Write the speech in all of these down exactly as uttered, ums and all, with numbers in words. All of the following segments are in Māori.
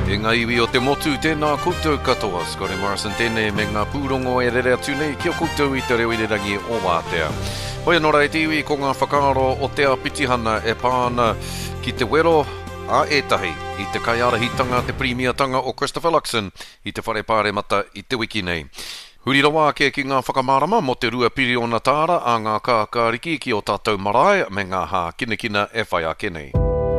E ngā iwi o te motu tēnā koutou katoa, Scotty Morrison tēnei me ngā pūrongo e rere atu nei kia koutou i te reo i re rangi o Wātea. Hoi anō rei te iwi ko ngā whakaaro o te apitihana e pāna ki te wero a etahi i te kaiarahitanga te premiatanga o Christopher Luxon i te whare mata i te wiki nei. Huri rawa ke ki ngā whakamārama mo te rua piriona tāra a ngā kākāriki ki o tātou marae me ngā hā kinekina e whai ake nei.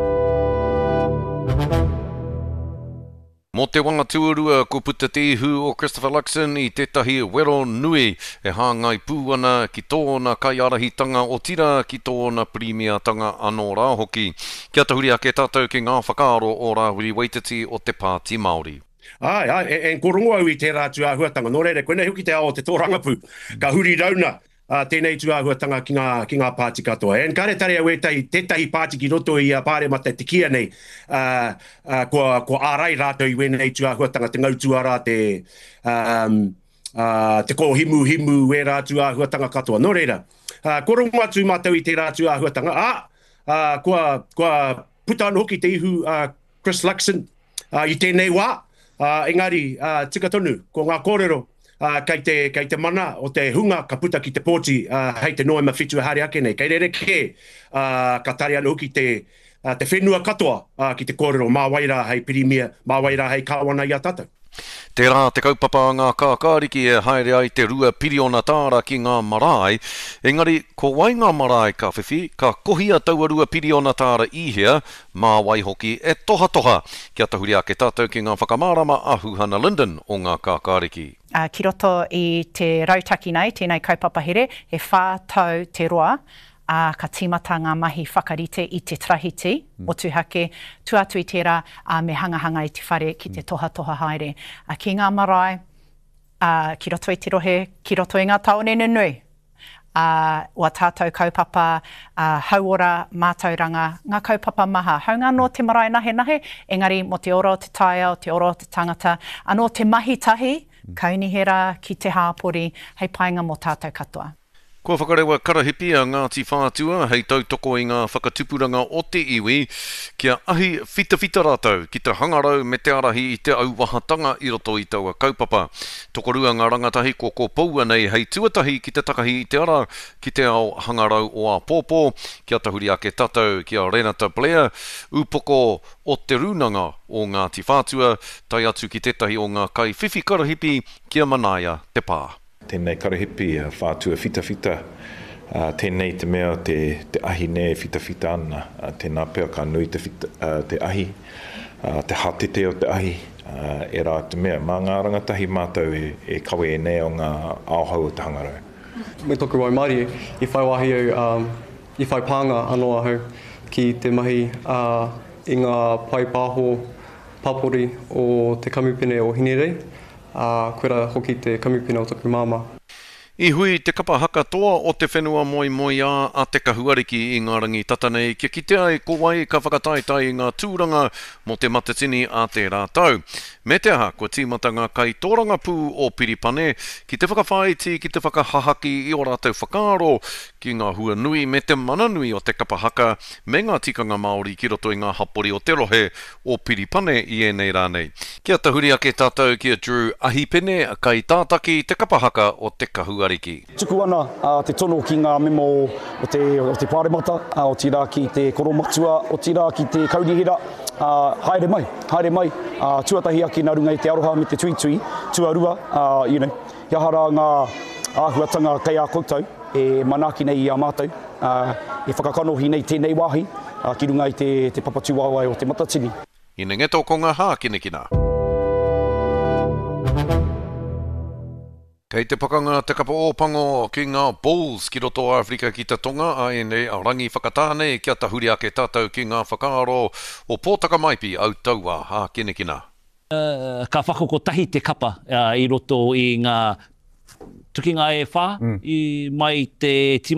Mo te wanga tuarua ko puta te ihu o Christopher Luxon i tētahi wero nui e hāngai pūana ki tōna kaiarahitanga o tira ki tōna premiatanga anō rā hoki. Kia tahuri ake tātou ki ngā whakaaro o Rāwiri Waititi o te Pāti Māori. Ai, ai, e, e korongo au i te rā tuahuatanga. Nō reire, koe nei huki te ao te tōrangapu. Ka huri rauna. Uh, tēnei tuahuatanga ki ngā, ki ngā pāti katoa. E kare tare au e tai, tētahi pāti ki roto i uh, pāre mata te kia nei, uh, uh, ko, ko ārai rātou i wenei tuahuatanga, te ngautuara, te, um, uh, te ko himu himu e rā tuahuatanga katoa. Nō reira, uh, korongo atu mātou i te rā tuahuatanga. Ah, uh, kua, kua puta anu hoki te ihu uh, Chris Luxon uh, i tēnei wā. Uh, engari, uh, tika tonu, ko ngā kōrero, Uh, kei, te, kei te mana o te hunga ka puta ki te pōti uh, hei te noema whitu e hari ake nei. Kei rere ke uh, ka tari anu ki te, uh, te whenua katoa uh, ki te kōrero mā waira hei pirimia, mā waira hei kawana i a tātou. Te rā te kaupapa ngā kākāriki e haere ai te rua piriona tāra ki ngā marae. Engari, ko wai ngā marae ka whiwhi, ka kohia taua rua piriona tāra ihia, mā wai hoki e toha toha. Kia tahuri ake tātou ki ngā whakamārama a Huhana Linden o ngā kākāriki. Uh, ki roto i te rautaki nei, tēnei kaupapa here, he whātau te roa, uh, ka tīmata ngā mahi whakarite i te trahiti, mm. o tuhake, tuatu i tērā, uh, me hangahanga i te whare ki te toha toha haere. Uh, ki ngā marae, uh, ki roto i te rohe, ki roto i ngā taonene nui. Uh, ua tātou kaupapa, uh, hauora, mātauranga, ngā kaupapa maha. Haunga no te marae nahe nahe, engari mo te oro o te taia, o te oro o te tangata, anō te mahi tahi, kaunihera ki te hāpori, hei painga mo tātou katoa. Kua whakarewa karahipi a Ngāti Whātua, hei tautoko i ngā whakatupuranga o te iwi, kia ahi whita whita rātou ki te hangarau me te arahi i te auwahatanga i roto i taua kaupapa. Tokorua ngā rangatahi ko ko paua nei hei tuatahi ki te takahi i te ara ki te ao hangarau o a pōpō, kia tahuri ake tātou kia Renata Blair, upoko o te runanga o Ngāti Whātua, tai atu ki tētahi o ngā kai whiwhi karahipi kia manaia te pā. Tēnei karahipi uh, whātua whita whita, uh, tēnei te mea te, te ahi ne whita whita ana, uh, tēnā pēr ka nui te, whita, uh, te ahi, uh, te hatete o te ahi, uh, e rā te mea. Mā ngā rangatahi mātou e, e kawe e nei o ngā aohau o te hangarau. Me toku wai Māori, i whai wahi au, um, i whai pānga anō ahau ki te mahi uh, i ngā pai pāho papori o te kamupene o Hinerei. Uh, koera hoki te kamupina o taku māma. I hui te kapa haka toa o te whenua moi moi a a te kahuariki i ngā rangi tatanei kia kite ai ko wai ka whakataitai i ngā tūranga mo te matatini a te rātau. Me te aha, kua tīmata ngā kai tōranga pū o Piripane ki te whakawhaiti, ki te whakahahaki i o rātau whakaaro ki ngā hua nui me te mana nui o te kapa haka me ngā tikanga Māori ki roto i ngā hapori o te rohe o Piripane i e nei rānei. Kia tahuri ake tātou kia Drew Ahipene kai tātaki te kapa haka o te kahuariki. Tuku ana uh, te tono ki ngā memo o te, o te pāremata, uh, o tira ki te koromatua, o tira ki te kaunihira. Uh, haere mai, haere mai, uh, tuatahi ake nā runga i te aroha me te tui tui, tuarua, uh, you know, iahara ngā āhuatanga kei a koutou, e manaki nei i a mātou, uh, e whakakanohi nei tēnei wāhi, uh, ki runga i te, te papatuawai o te matatini. Ina ngeto ko ngā hā kinekina. Kei te pakanga te kapa ōpango ki ngā Bulls ki roto Afrika ki te tonga, a e nei a rangi whakatāne kia tahuri ake tātou ki ngā whakaaro o Pōtaka Maipi au taua hā kinekina. Uh, ka whakoko tahi te kapa uh, i roto i ngā tukinga e whā, mm. i mai te tima